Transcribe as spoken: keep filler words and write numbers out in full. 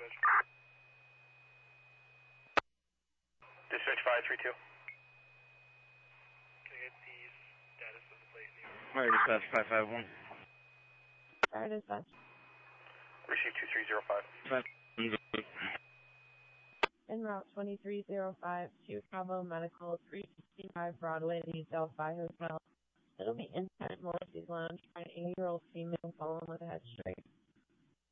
Dispatch five three two. Can I get the status of the plate? Alright, dispatch five five one. Alright, dispatch. Receive two three zero five. En route twenty-three oh five to Cabo Medical, three sixty-five Broadway, the Delphi Hotel. It'll be inside Morrissey's Lounge by an eighty-year-old female following with a head straight.